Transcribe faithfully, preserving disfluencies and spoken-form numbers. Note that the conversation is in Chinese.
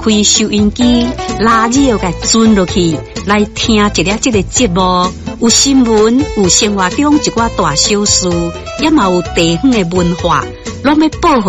开收音机，拉热给转落去，来听一个这个节目。有新闻，有生活中一寡大小事，也嘛有地方的文化，拢要保护。